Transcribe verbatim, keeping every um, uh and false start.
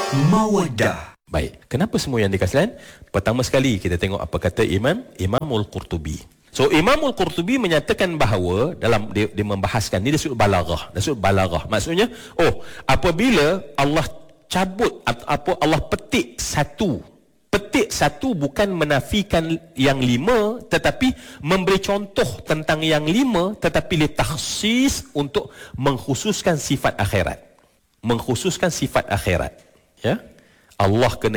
Mawaddah. Baik, kenapa semua yang dikasihan? Pertama sekali kita tengok apa kata Imam Imamul Qurtubi. So Imamul Qurtubi menyatakan bahawa dalam dia, dia membahaskan ni, dia sebut balaghah. Dia sebut balaghah. Maksudnya, oh, apabila Allah cabut apa Allah petik satu, petik satu bukan menafikan yang lima, tetapi memberi contoh tentang yang lima, tetapi litakhsis untuk mengkhususkan sifat akhirat. Mengkhususkan sifat akhirat. Ya? Allah kena